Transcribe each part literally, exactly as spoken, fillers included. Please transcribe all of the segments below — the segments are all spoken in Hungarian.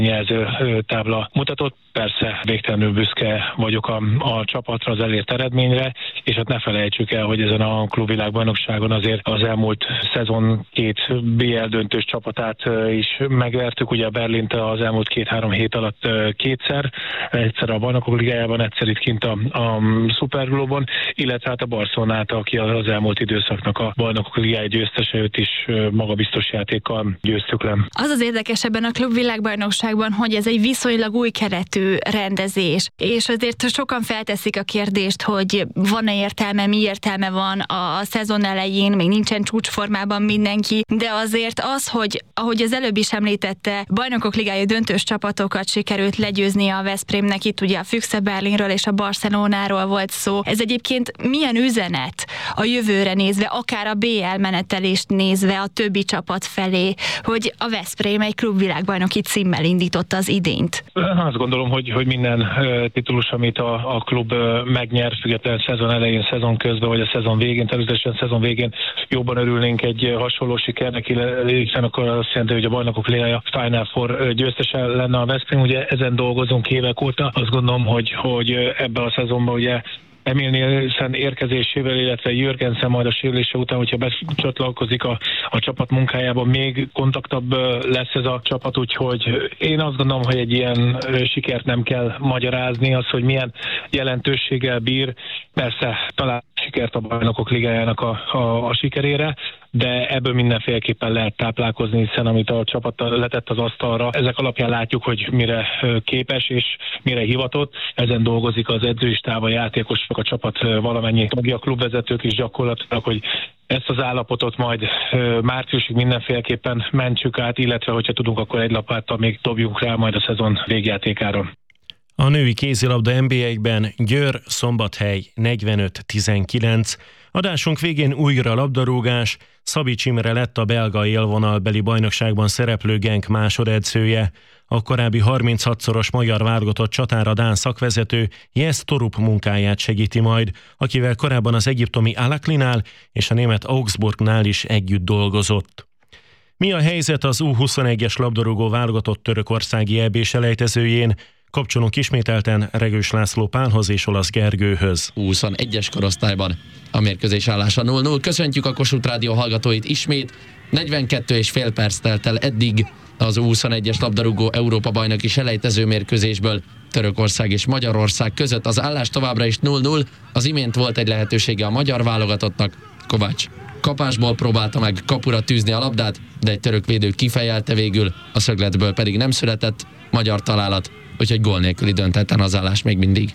jelzőtábla mutatott. Persze végtelenül büszke vagyok a, a csapatra, az elért eredményre, és hát ne felejtsük el, hogy ezen a klubvilágbajnokságon azért az elmúlt szezon két bé el döntős csapatát is megvertük, ugye a Berlint az elmúlt két-három hét alatt kétszer, egyszer a Bajnokok Ligájában, egyszer itt kint a, a Superglobon, illetve hát a Barcelonát, aki az elmúlt időszaknak a Bajnokok Ligája győztese, őt is magabiztos játékkal győztük le. Az az érdekes ebben a klubvilágbajnokságban, hogy ez egy viszonylag új keretű rendezés, és azért sokan felteszik a kérdést, hogy van-e értelme, mi értelme van a szezon elején, még nincsen csúcsformában mindenki, de azért az, hogy ahogy az előbb is említette, Bajnokok Ligája döntős csapatokat sikerült legyőzni a Veszprémnek, itt ugye a Füchse Berlinről és a Barcelonáról volt szó. Ez egyébként milyen üzenet a jövőre nézve, akár a bé el menetelést nézve a többi csapat felé, hogy a Veszprém egy klubvilágbajnoki címmel indította az idényt? Azt gondolom, hogy, hogy minden uh, titulus, amit a, a klub uh, megnyert, függetlenül szezon elején, szezon közben, vagy a szezon végén, természetesen szezon végén jobban örülnénk egy uh, hasonló sikernek, hiszen akkor azt jelenti, hogy a Bajnokok Ligája Final Four uh, győztese lenne a Veszprém. Ugye ezen dolgozunk évek óta. Azt gondolom, hogy, hogy ebben a szezonban ugye Emil Nielsen érkezésével, illetve Jürgensen majd a sérülése után, hogyha becsatlakozik a, a csapat munkájában, még kontaktabb lesz ez a csapat, úgyhogy én azt gondolom, hogy egy ilyen sikert nem kell magyarázni, az, hogy milyen jelentőséggel bír, persze talán sikert a Bajnokok Ligájának a, a, a sikerére, de ebből mindenféleképpen lehet táplálkozni, hiszen amit a csapat letett az asztalra, ezek alapján látjuk, hogy mire képes és mire hivatott. Ezen dolgozik az edzői stáb, a játékosok, a csapat valamennyi tagja, a klubvezetők is gyakorlatilag, hogy ezt az állapotot majd márciusig mindenféleképpen mentsük át, illetve hogyha tudunk, akkor egy lapáttal még dobjunk rá majd a szezon végjátékára. A női kézilabda en bé egyben Győr Szombathely negyvenöt tizenkilenc. Adásunk végén újra labdarúgás. Szabics Imre lett a belga élvonalbeli bajnokságban szereplő Genk másodedzője. A korábbi harminchatszoros magyar válogatott csatára dán szakvezető Jess Torup munkáját segíti majd, akivel korábban az egyiptomi Al Ahlinál és a német Augsburgnál is együtt dolgozott. Mi a helyzet az U huszonegyes labdarúgó válogatott törökországi é bé selejtezőjén? Kapcsolunk ismételten Regős László Pálhoz és Olasz Gergőhöz. U huszonegyes korosztályban a mérkőzés állása nulla nulla. Köszöntjük a Kossuth Rádió hallgatóit ismét. negyvenkettő és fél perc telt el eddig az U huszonegyes labdarúgó Európa-bajnoki selejtező mérkőzésből Törökország és Magyarország között. Az állás továbbra is nulla nulla. Az imént volt egy lehetősége a magyar válogatottnak. Kovács kapásból próbálta meg kapura tűzni a labdát, de egy török védő kifejelte végül, a szögletből pedig nem született magyar találat, úgyhogy gól nélküli döntetten az állás még mindig.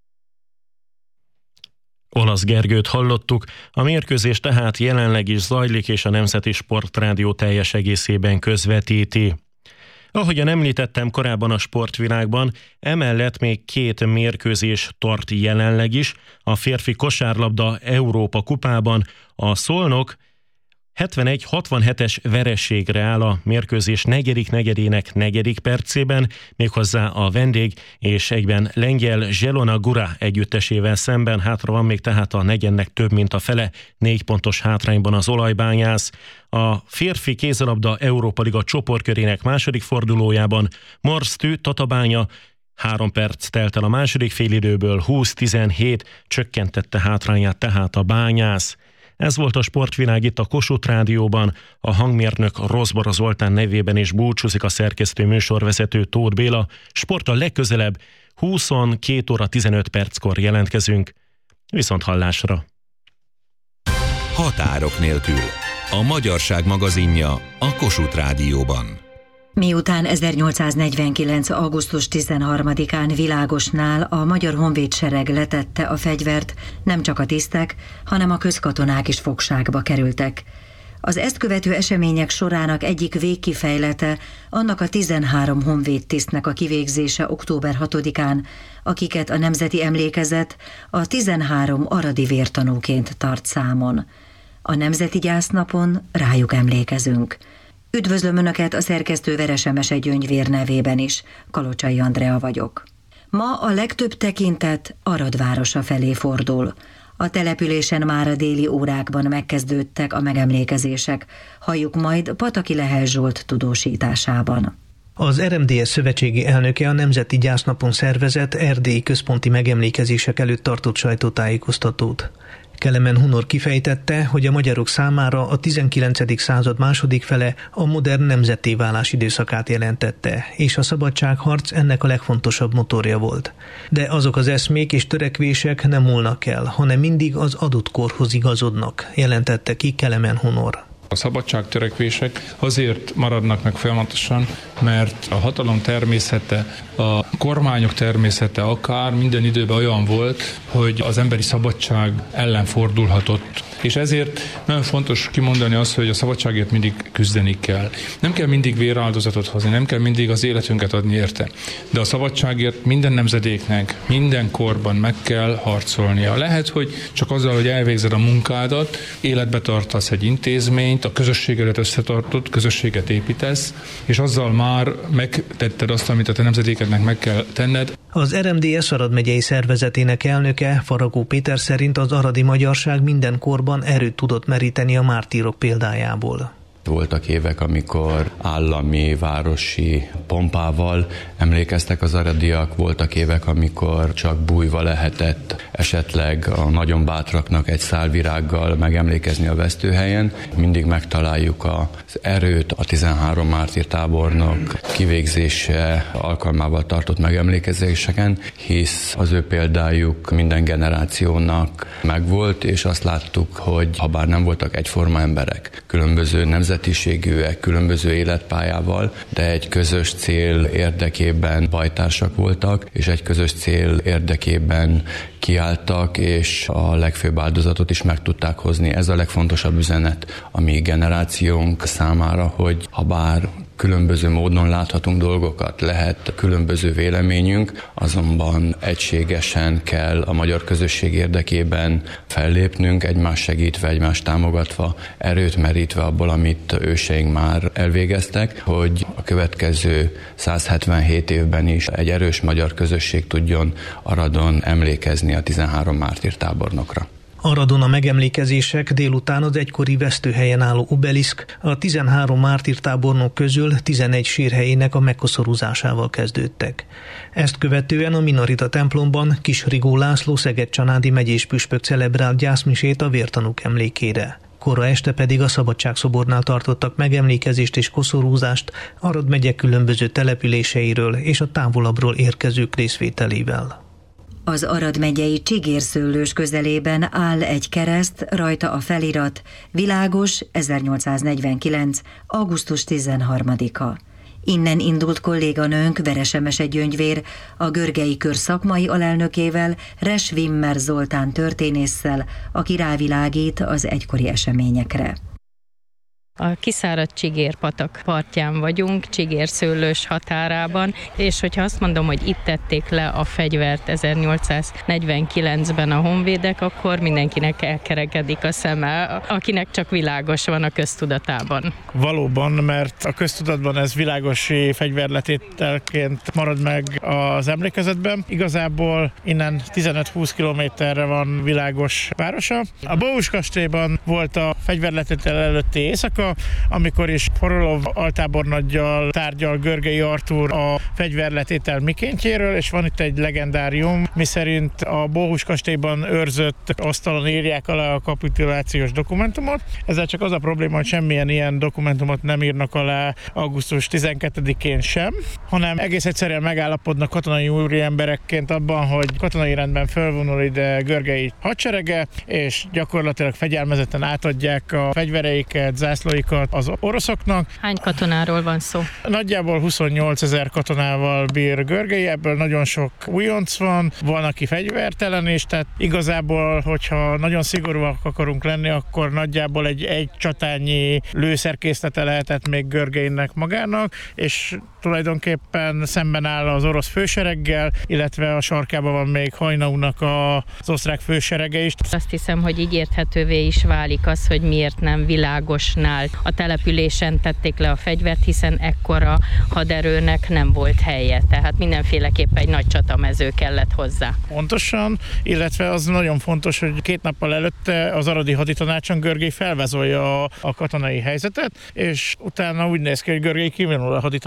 Olasz Gergőt hallottuk, a mérkőzés tehát jelenleg is zajlik, és a Nemzeti Sportrádió teljes egészében közvetíti. Ahogyan említettem korábban a sportvilágban, emellett még két mérkőzés tart jelenleg is. A férfi kosárlabda Európa kupában a Szolnok hetvenegy hatvanhetes vereségre áll a mérkőzés negyedik negyedének negyedik percében, méghozzá a vendég és egyben lengyel Zielona Góra együttesével szemben. Hátra van még tehát a negyednek több mint a fele, négy pontos hátrányban az olajbányász. A férfi kézilabda Európa Liga csoportkörének második fordulójában Morsztű Tatabánya három perc telt el a második félidőből, húsz tizenhét csökkentette hátrányát tehát a bányász. Ez volt a sportvilág itt a Kossuth Rádióban. A hangmérnök Rozbora Zoltán nevében is búcsúzik a szerkesztő műsorvezető Tóth Béla. Sporttal legközelebb huszonkét óra tizenöt perckor jelentkezünk. Viszont hallásra! Határok nélkül. A Magyarság magazinja a Kossuth Rádióban. Miután ezernyolcszáznegyvenkilenc. augusztus tizenharmadikán Világosnál a Magyar Honvédsereg letette a fegyvert, nem csak a tisztek, hanem a közkatonák is fogságba kerültek. Az ezt követő események sorának egyik végkifejlete annak a tizenhárom honvédtisztnek a kivégzése október hatodikán, akiket a Nemzeti Emlékezet a tizenhárom aradi vértanúként tart számon. A Nemzeti Gyásznapon rájuk emlékezünk. Üdvözlöm Önöket a szerkesztő Veresemese Gyöngyvér nevében is, Kalocsai Andrea vagyok. Ma a legtöbb tekintet Arad városa felé fordul. A településen már a déli órákban megkezdődtek a megemlékezések, halljuk majd Pataki Lehel Zsolt tudósításában. Az er em dé es szövetségi elnöke a Nemzeti Gyásznapon szervezett erdélyi központi megemlékezések előtt tartott sajtótájékoztatót. Kelemen Hunor kifejtette, hogy a magyarok számára a tizenkilencedik század második fele a modern nemzetté válás időszakát jelentette, és a szabadságharc ennek a legfontosabb motorja volt. De azok az eszmék és törekvések nem múlnak el, hanem mindig az adott korhoz igazodnak, jelentette ki Kelemen Hunor. A szabadságtörekvések azért maradnak meg folyamatosan, mert a hatalom természete, a kormányok természete akár minden időben olyan volt, hogy az emberi szabadság ellen fordulhatott. És ezért nagyon fontos kimondani azt, hogy a szabadságért mindig küzdeni kell. Nem kell mindig véráldozatot hozni, nem kell mindig az életünket adni érte. De a szabadságért minden nemzedéknek, minden korban meg kell harcolnia. Lehet, hogy csak azzal, hogy elvégzed a munkádat, életbe tartasz egy intézményt, a közösségedet összetartod, közösséget építesz, és azzal már megtetted azt, amit a te nemzedékednek meg kell tenned. Az er em dé es Arad megyei szervezetének elnöke, Faragó Péter szerint az aradi magyarság minden korban erőt tudott meríteni a mártírok példájából. Voltak évek, amikor állami, városi pompával emlékeztek az aradiak, voltak évek, amikor csak bújva lehetett esetleg a nagyon bátraknak egy szál virággal megemlékezni a vesztőhelyen. Mindig megtaláljuk az erőt a tizenhárom mártírtábornok kivégzése alkalmával tartott megemlékezéseken, hisz az ő példájuk minden generációnak megvolt, és azt láttuk, hogy ha bár nem voltak egyforma emberek, különböző nemzeti nemzetiségűek, különböző életpályával, de egy közös cél érdekében bajtársak voltak, és egy közös cél érdekében kiálltak, és a legfőbb áldozatot is meg tudták hozni. Ez a legfontosabb üzenet a mi generációnk számára, hogy ha bár különböző módon láthatunk dolgokat, lehet különböző véleményünk, azonban egységesen kell a magyar közösség érdekében fellépnünk, egymást segítve, egymást támogatva, erőt merítve abból, amit őseink már elvégeztek, hogy a következő száz hetvenhét évben is egy erős magyar közösség tudjon Aradon emlékezni a tizenhárom mártírtábornokra. Aradon a megemlékezések délután az egykori vesztőhelyen álló obeliszk, a tizenhárom mártírtábornok közül tizenegy sírhelyének a megkoszorúzásával kezdődtek. Ezt követően a Minorita templomban Kis Rigó László szeged-csanádi megyés püspök celebrált gyászmisét a vértanúk emlékére. Kora este pedig a Szabadságszobornál tartottak megemlékezést és koszorúzást Arad megye különböző településeiről és a távolabbról érkezők részvételével. Az Arad megyei Csigérszőlős közelében áll egy kereszt, rajta a felirat Világos ezernyolcszáznegyvenkilenc. augusztus tizenharmadika. Innen indult kolléganőnk Veresemese Gyöngyvér a Görgei Kör szakmai alelnökével, Res Wimmer Zoltán történésszel, aki rávilágít az egykori eseményekre. A kiszáradt Csigérpatak partján vagyunk, Csigérszőlős határában, és hogyha azt mondom, hogy itt tették le a fegyvert ezernyolcszáznegyvenkilencben a honvédek, akkor mindenkinek elkerekedik a szeme, akinek csak Világos van a köztudatában. Valóban, mert a köztudatban ez világosi fegyverletételként marad meg az emlékezetben. Igazából innen tizenöt-húsz kilométerre van Világos városa. A Bohus kastélyban volt a fegyverletétel előtti éjszaka, amikor is Forolov altábornaggyal tárgyal Görgei Artúr a fegyverletétel mikéntjéről, és van itt egy legendárium, miszerint a Bohus kastélyban őrzött asztalon írják alá a kapitulációs dokumentumot. Ezzel csak az a probléma, hogy semmilyen ilyen dokumentumot nem írnak alá augusztus tizenkettedikén sem, hanem egész egyszerűen megállapodnak katonai úriemberekként abban, hogy katonai rendben fölvonul ide Görgei hadserege, és gyakorlatilag fegyelmezetten átadják a fegyvereiket, zászlóikat az oroszoknak. Hány katonáról van szó? Nagyjából huszonnyolcezer katonával bír Görgei, ebből nagyon sok újonc van, van, aki fegyvertelen is, tehát igazából, hogyha nagyon szigorúak akarunk lenni, akkor nagyjából egy, egy csatányi lőszerkészlete lehetett még Görgeinek magának, és tulajdonképpen szemben áll az orosz fősereggel, illetve a sarkában van még Hajnaúnak az osztrák főserege is. Azt hiszem, hogy így érthetővé is válik az, hogy miért nem Világosnál a településen tették le a fegyvert, hiszen ekkora haderőnek nem volt helye, tehát mindenféleképpen egy nagy csatamező kellett hozzá. Pontosan, illetve az nagyon fontos, hogy két nappal előtte az aradi haditanácson Görgei felvázolja a, a katonai helyzetet, és utána úgy néz ki, hogy Görgei kivonul a haditanácsról,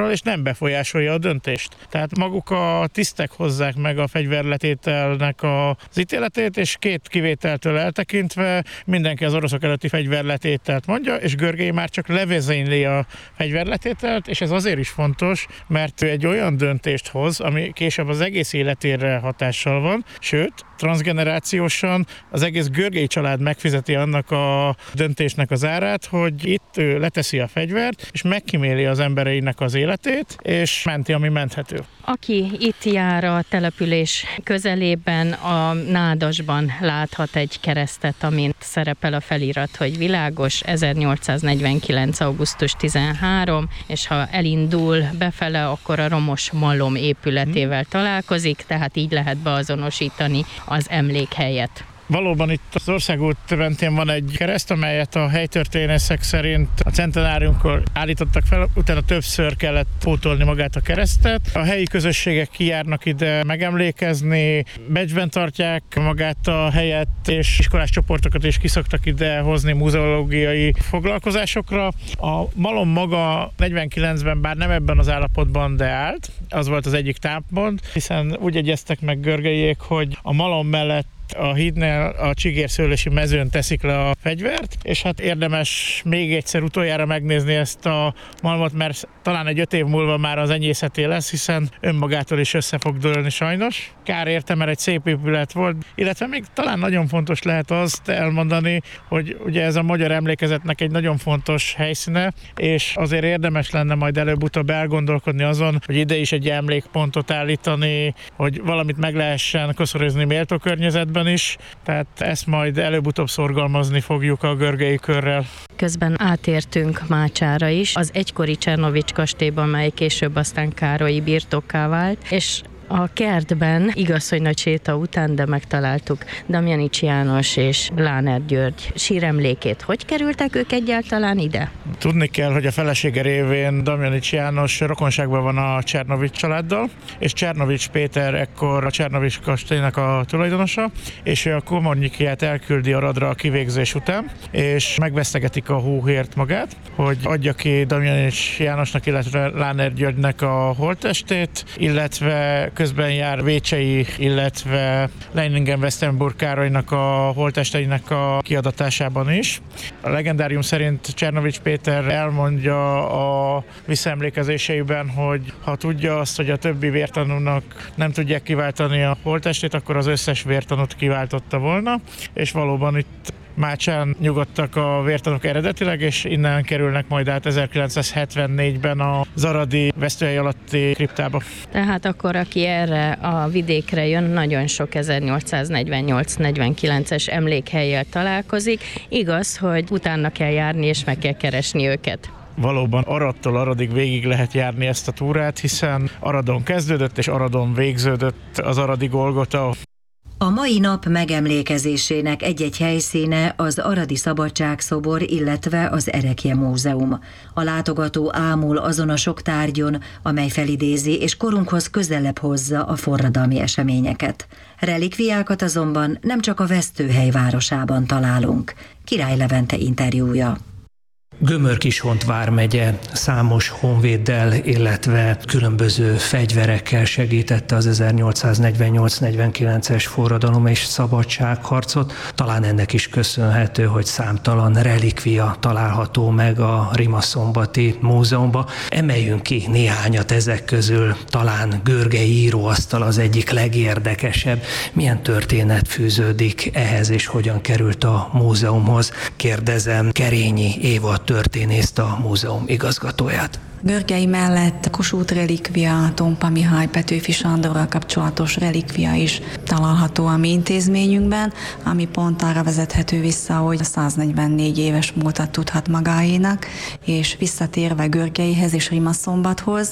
azonnal, és nem befolyásolja a döntést. Tehát maguk a tisztek hozzák meg a fegyverletételnek az ítéletét, és két kivételtől eltekintve mindenki az oroszok előtti fegyverletételt mondja, és Görgei már csak levezényli a fegyverletételt, és ez azért is fontos, mert ő egy olyan döntést hoz, ami később az egész életére hatással van, sőt, transzgenerációsan az egész Görgei család megfizeti annak a döntésnek az árát, hogy itt ő leteszi a fegyvert, és megkíméli az embereinek az életét, és menti, ami menthető. Aki itt jár a település közelében, a nádasban láthat egy keresztet, amin szerepel a felirat, hogy világos, ezernyolcszáznegyvenkilenc. augusztus tizenharmadika, és ha elindul befele, akkor a romos malom épületével találkozik, tehát így lehet beazonosítani az emlékhelyet. Valóban itt az országút mentén van egy kereszt, amelyet a helytörténészek szerint a centenáriumkor állítottak fel, utána többször kellett pótolni magát a keresztet. A helyi közösségek kijárnak ide megemlékezni, becsben tartják magát a helyet, és iskolás csoportokat is kiszoktak ide hozni múzeológiai foglalkozásokra. A malom maga negyvenkilencben, bár nem ebben az állapotban, de állt, az volt az egyik támpont, hiszen úgy egyeztek meg Görgeiék, hogy a malom mellett a hídnél a csigérszőlősi mezőn teszik le a fegyvert, és hát érdemes még egyszer utoljára megnézni ezt a malmot, mert talán egy öt év múlva már az enyészeté lesz, hiszen önmagától is össze fog dőlni sajnos. Kár érte, mert egy szép épület volt, illetve még talán nagyon fontos lehet azt elmondani, hogy ugye ez a magyar emlékezetnek egy nagyon fontos helyszíne, és azért érdemes lenne majd előbb-utóbb elgondolkodni azon, hogy ide is egy emlékpontot állítani, hogy valamit meg lehessen koszorozni méltó környezetben is, tehát ezt majd előbb-utóbb szorgalmazni fogjuk a Görgei körrel. Közben átértünk Mácsára is, az egykori Csernovics kastélyban, mely később aztán Károlyi birtokká vált, és a kertben, igaz, hogy nagy séta után, de megtaláltuk Damjanics János és Láner György síremlékét. Hogy kerültek ők egyáltalán ide? Tudni kell, hogy a felesége révén Damjanics János rokonságban van a Csernovics családdal, és Csernovics Péter ekkor a Csernovics kastélynak a tulajdonosa, és ő a Komornyikiát elküldi Aradra a kivégzés után, és megvesztegetik a hóhért magát, hogy adja ki Damjanics Jánosnak, illetve Láner Györgynek a holttestét, illetve közben jár Vécsei, illetve Leiningen-Westenburg Károlynak a holttesteinek a kiadatásában is. A legendárium szerint Csernovics Péter elmondja a visszaemlékezéseiben, hogy ha tudja azt, hogy a többi vértanúnak nem tudják kiváltani a holttestét, akkor az összes vértanút kiváltotta volna, és valóban itt Mácsán nyugodtak a vértanúk eredetileg, és innen kerülnek majd át ezerkilencszázhetvennégyben a zaradi vesztőhely alatti kriptába. Tehát akkor, aki erre a vidékre jön, nagyon sok ezernyolcszáznegyvennyolc negyvenkilences emlékhellyel találkozik. Igaz, hogy utána kell járni, és meg kell keresni őket. Valóban Aradtól Aradig végig lehet járni ezt a túrát, hiszen Aradon kezdődött, és Aradon végződött az aradi Golgota. A mai nap megemlékezésének egy-egy helyszíne az Aradi Szabadságszobor, illetve az Erekje Múzeum. A látogató ámul azon a sok tárgyon, amely felidézi és korunkhoz közelebb hozza a forradalmi eseményeket. Relikviákat azonban nem csak a Vesztőhely városában találunk. Király Levente interjúja. Gömör-Kishont vármegye számos honvéddel, illetve különböző fegyverekkel segítette az ezernyolcszáznegyvennyolc negyvenkilences forradalom és szabadságharcot. Talán ennek is köszönhető, hogy számtalan relikvia található meg a Rimaszombathi Múzeumban. Emeljünk ki néhányat ezek közül, talán Görgei íróasztal az egyik legérdekesebb. Milyen történet fűződik ehhez, és hogyan került a múzeumhoz? Kérdezem Kerényi Éva történészt, a múzeum igazgatóját. Görgei mellett Kossuth relikvia, Tompa Mihály, Petőfi Sándorral kapcsolatos relikvia is található a mi intézményünkben, ami pont arra vezethető vissza, hogy száznegyvennégy éves múltat tudhat magáénak, és visszatérve Görgeihez és Rimaszombathoz,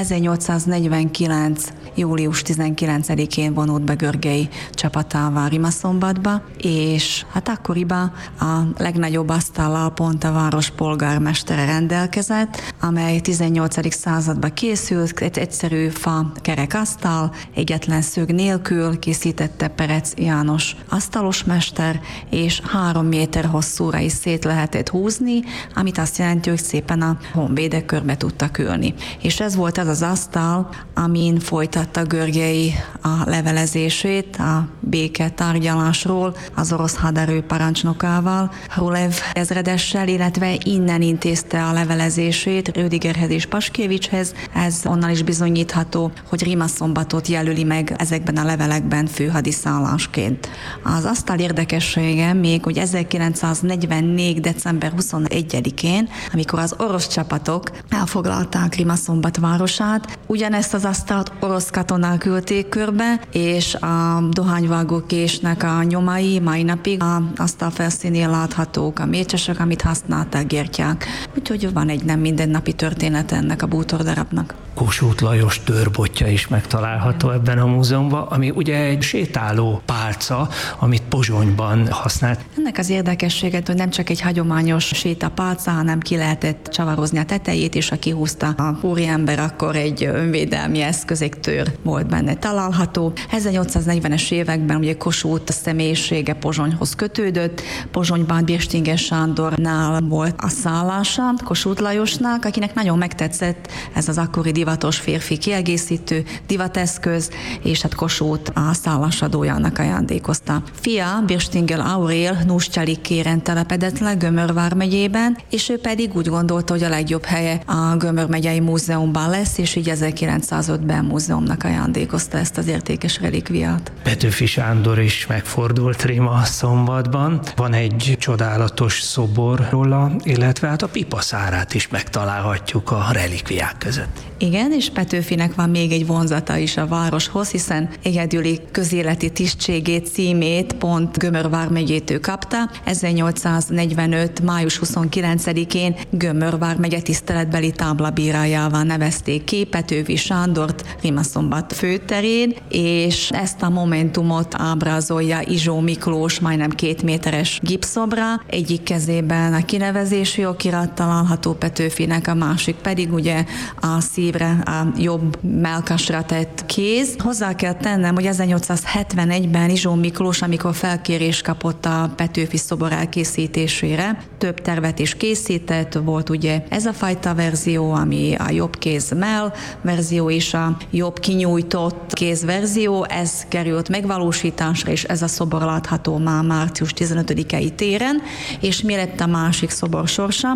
ezernyolcszáznegyvenkilenc. július tizenkilencedikén vonult be Görgei csapatával Rimaszombatba, és hát akkoriban a legnagyobb asztallal pont a város polgármestere rendelkezett, amely tizennyolcadik században készült, egy egyszerű fa kerekasztal, egyetlen szög nélkül készítette Perec János asztalosmester, és három méter hosszúra is szét lehetett húzni, amit azt jelenti, hogy szépen a honvédek körbe tudtak ülni. És ez volt az az asztal, amin folytatta Görgei a levelezését a béketárgyalásról az orosz haderő parancsnokával, Hrulev ezredessel, illetve innen intézte a levelezését Rödigerhez és Paskievicshez. Ez onnan is bizonyítható, hogy Rimaszombatot jelöli meg ezekben a levelekben főhadiszállásként. Az asztal érdekessége még, hogy ezerkilencszáznegyvennégy. december huszonegyedikén, amikor az orosz csapatok elfoglalták Rimaszombat városát, ugyanezt az asztalt orosz katonák ülték körbe, és a dohányvágókésnek a nyomai mai napig a asztal felszínén láthatók, a mécsesek, amit használták, gyertyák. Úgyhogy van egy nem mindennapi történet ennek a bútordarabnak. Kossuth Lajos törbotja is megtalálható ebben a múzeumban, ami ugye egy sétáló pálca, amit Pozsonyban használt. Ennek az érdekességet, hogy nem csak egy hagyományos sétapálca, hanem ki lehetett csavarozni a tetejét, és aki húzta a úriember, akkor egy önvédelmi eszköz, egy tör volt benne található. ezernyolcszáznegyvenes években ugye Kossuth személyisége Pozsonyhoz kötődött. Pozsonyban Birstinger Sándornál volt a szállása Kossuth Lajosnak, akinek nagyon megtetszett ez az akkori divatos férfi kiegészítő divateszköz, és hát Kossuth a szállásadójának ajándékozta. Fia, Birstinger Aurél Nusztyalik kéren telepedett le Gömör vármegyében, és ő pedig úgy gondolta, hogy a legjobb helye a Gömör megyei múzeumban lesz, és így ezerkilencszázötben múzeumnak ajándékozta ezt az értékes relikviát. Petőfi Sándor is megfordult Rimaszombatban. Van egy csodálatos szobor róla, illetve hát a pipaszárát is megtalálhatjuk a relikviák között. Igen, és Petőfinek van még egy vonzata is a városhoz, hiszen egyedüli közéleti tisztségét, címét pont Gömör vármegyétől kapta. ezernyolcszáznegyvenöt. május huszonkilencedikén Gömör vármegye tiszteletbeli táblabírájává nevezték ki Petőfi Sándort Rimaszombat főterén, és ezt a momentumot ábrázolja Izsó Miklós majdnem két méteres gipszobra. Egyik kezében a kinevezési okirat található Petőfinek, a másik pedig ugye a szívre, a jobb mellkasra tett kéz. Hozzá kell tennem, hogy ezernyolcszázhetvenegyben Izsó Miklós, amikor felkérést kapott a Petőfi szobor elkészítésére, több tervet is készített, volt ugye ez a fajta verzió, ami a jobb kéz mell verzió és a jobb kinyújtott kéz verzió, ez került megvalósításra, és ez a szobor látható már március tizenötödikei téren, és mi lett a másik szobor sorsa?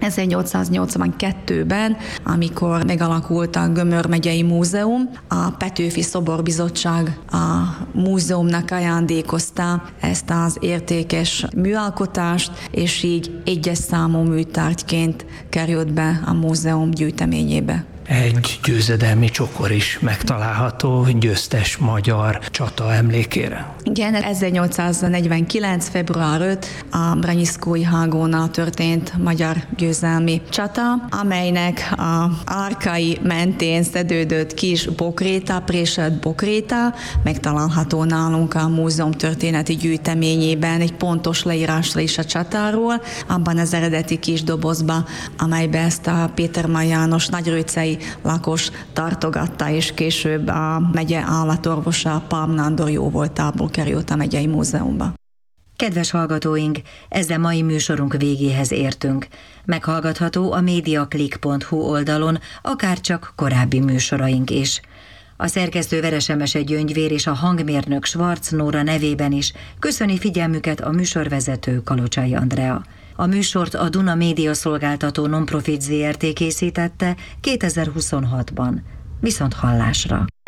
ezernyolcszáznyolcvankettőben, amikor megalakult a Gömör megyei múzeum, a Petőfi Szoborbizottság a múzeumnak ajándékozta ezt az értékes műalkotást, és így egyes számú műtárgyként került be a múzeum gyűjteményébe. Egy győzedelmi csokor is megtalálható győztes magyar csata emlékére. Igen, ezernyolcszáznegyvenkilenc. február ötödike a Branyiszkói hágónál történt magyar győzelmi csata, amelynek a árkai mentén szedődött kis bokréta, préselt bokréta megtalálható nálunk a múzeum történeti gyűjteményében egy pontos leírásra is a csatáról, abban az eredeti kis dobozba, amelybe ezt a Pétermann János nagyrőcei lakos tartogatta, és később a megye állatorvosa Palm Nándor jóvoltából került a megyei múzeumba. Kedves hallgatóink, ezzel mai műsorunk végéhez értünk. Meghallgatható a mediaclick pont hu oldalon, akár csak korábbi műsoraink is. A szerkesztő Veresemese Gyöngyvér és a hangmérnök Schwarz Nóra nevében is köszöni figyelmüket a műsorvezető Kalocsai Andrea. A műsort a Duna Média Szolgáltató Nonprofit Zrt. Készítette kétezer-huszonhatban. Viszont hallásra!